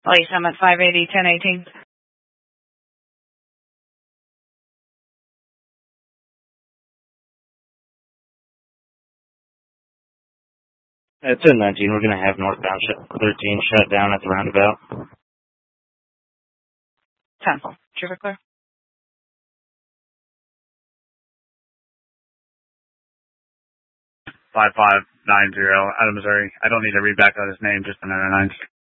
Lisa, I'm at 580, 1018. It's 1019. We're going to have northbound 13 shut down at the roundabout. 10. Traffic clear. 5590 out of Missouri. I don't need to read back out his name, just another 9.